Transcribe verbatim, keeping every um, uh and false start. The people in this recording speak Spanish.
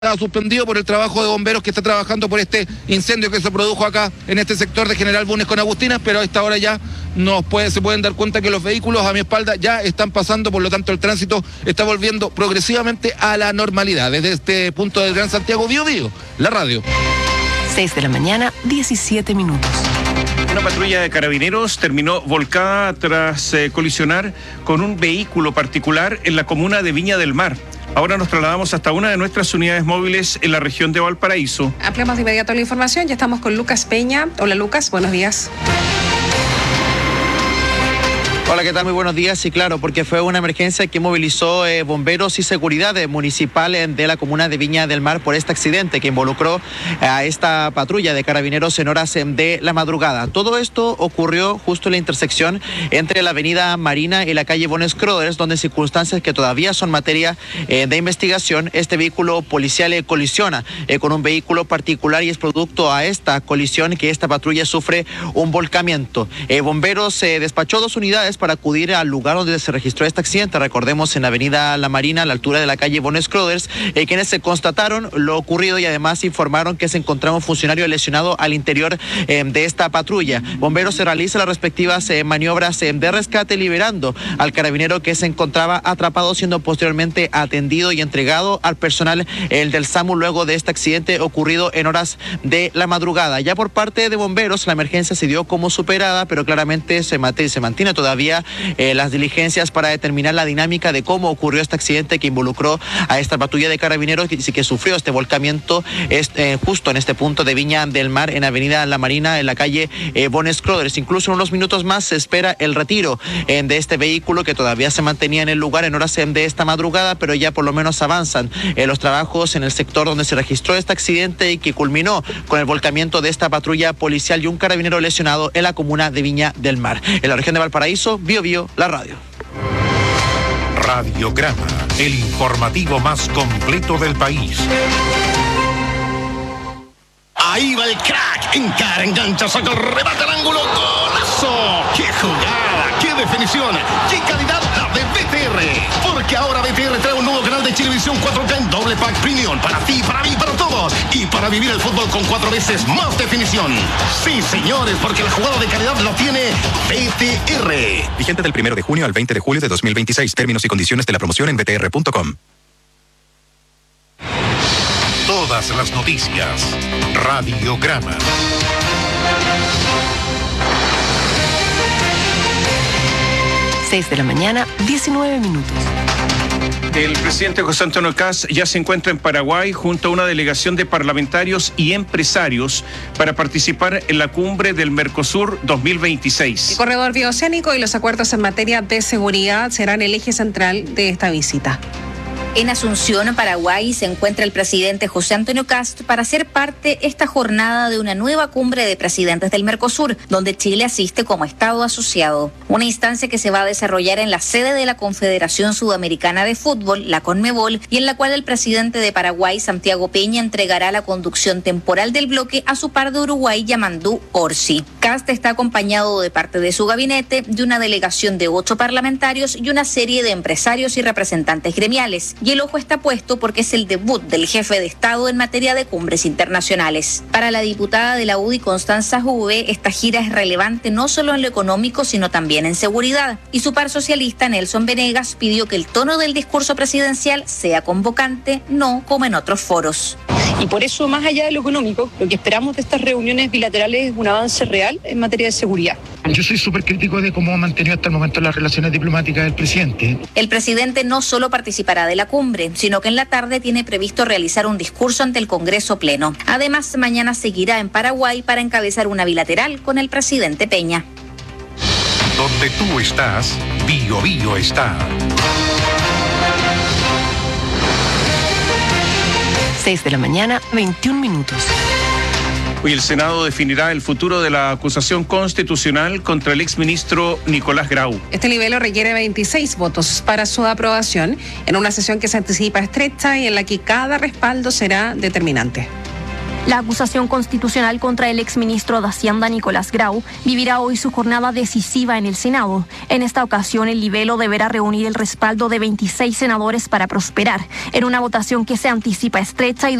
suspendido por el trabajo de bomberos que está trabajando por este incendio que se produjo acá en este sector de General Bulnes con Agustinas, pero a esta hora ya nos puede, se pueden dar cuenta que los vehículos a mi espalda ya están pasando, por lo tanto el tránsito está volviendo progresivamente a la normalidad. Desde este punto del Gran Santiago, Bío Bío, la radio. seis de la mañana, diecisiete minutos. Una patrulla de carabineros terminó volcada tras eh, colisionar con un vehículo particular en la comuna de Viña del Mar. Ahora nos trasladamos hasta una de nuestras unidades móviles en la región de Valparaíso. Ampliamos de inmediato la información. Ya estamos con Lucas Peña. Hola Lucas, buenos días. Hola, ¿qué tal? Muy buenos días. Sí, claro, porque fue una emergencia que movilizó eh, bomberos y seguridad eh, municipal eh, de la comuna de Viña del Mar por este accidente que involucró a esta patrulla de carabineros en horas eh, de la madrugada. Todo esto ocurrió justo en la intersección entre la avenida Marina y la calle Bones Crothers, donde circunstancias que todavía son materia eh, de investigación, este vehículo policial eh, colisiona eh, con un vehículo particular y es producto a esta colisión que esta patrulla sufre un volcamiento. Eh, bomberos eh, despachó dos unidades para acudir al lugar donde se registró este accidente, recordemos en la avenida La Marina, a la altura de la calle Bones Crothers, eh, quienes se constataron lo ocurrido y además informaron que se encontraba un funcionario lesionado al interior eh, de esta patrulla. Bomberos se realizan las respectivas eh, maniobras eh, de rescate, liberando al carabinero que se encontraba atrapado, siendo posteriormente atendido y entregado al personal el del SAMU luego de este accidente ocurrido en horas de la madrugada. Ya por parte de bomberos, la emergencia se dio como superada, pero claramente se, mate, se mantiene todavía Eh, las diligencias para determinar la dinámica de cómo ocurrió este accidente que involucró a esta patrulla de carabineros que, que sufrió este volcamiento este, eh, justo en este punto de Viña del Mar, en avenida La Marina, en la calle eh, Bones Crothers. Incluso en unos minutos más se espera el retiro eh, de este vehículo que todavía se mantenía en el lugar en horas eh, de esta madrugada, pero ya por lo menos avanzan eh, los trabajos en el sector donde se registró este accidente y que culminó con el volcamiento de esta patrulla policial y un carabinero lesionado en la comuna de Viña del Mar. En la región de Valparaíso, Bío Bío, la radio. Radiograma, el informativo más completo del país. Ahí va el crack, encara, engancha, saca el remate al ángulo, golazo. ¡Qué jugada! ¡Qué definición! ¡Qué calidad la de B T R! Porque ahora B T R trae un nuevo canal de Chilevisión cuatro K en doble pack premium para ti, para mí, para todos. Y para vivir el fútbol con cuatro veces más definición. Sí, señores, porque la jugada de calidad lo tiene B T R. Vigente del primero de junio al veinte de julio de dos mil veintiséis. Términos y condiciones de la promoción en b t r punto com. Todas las noticias. Radiograma. seis de la mañana, diecinueve minutos. El presidente José Antonio Kast ya se encuentra en Paraguay junto a una delegación de parlamentarios y empresarios para participar en la cumbre del Mercosur dos mil veintiséis. El corredor bioceánico y los acuerdos en materia de seguridad serán el eje central de esta visita. En Asunción, Paraguay, se encuentra el presidente José Antonio Kast para ser parte esta jornada de una nueva cumbre de presidentes del Mercosur, donde Chile asiste como Estado asociado. Una instancia que se va a desarrollar en la sede de la Confederación Sudamericana de Fútbol, la CONMEBOL, y en la cual el presidente de Paraguay, Santiago Peña, entregará la conducción temporal del bloque a su par de Uruguay, Yamandú Orsi. Kast está acompañado de parte de su gabinete, de una delegación de ocho parlamentarios y una serie de empresarios y representantes gremiales. Y el ojo está puesto porque es el debut del jefe de Estado en materia de cumbres internacionales. Para la diputada de la U D I, Constanza Juve, esta gira es relevante no solo en lo económico, sino también en seguridad. Y su par socialista, Nelson Venegas, pidió que el tono del discurso presidencial sea convocante, no como en otros foros. Y por eso, más allá de lo económico, lo que esperamos de estas reuniones bilaterales es un avance real en materia de seguridad. Yo soy súper crítico de cómo ha mantenido hasta el momento las relaciones diplomáticas del presidente. El presidente no solo participará de la cumbre, sino que en la tarde tiene previsto realizar un discurso ante el Congreso Pleno. Además, mañana seguirá en Paraguay para encabezar una bilateral con el presidente Peña. Donde tú estás, Bío Bío está. seis de la mañana, veintiún minutos. Hoy el Senado definirá el futuro de la acusación constitucional contra el exministro Nicolás Grau. Este nivel requiere veintiséis votos para su aprobación en una sesión que se anticipa estrecha y en la que cada respaldo será determinante. La acusación constitucional contra el exministro de Hacienda Nicolás Grau vivirá hoy su jornada decisiva en el Senado. En esta ocasión, el libelo deberá reunir el respaldo de veintiséis senadores para prosperar, en una votación que se anticipa estrecha y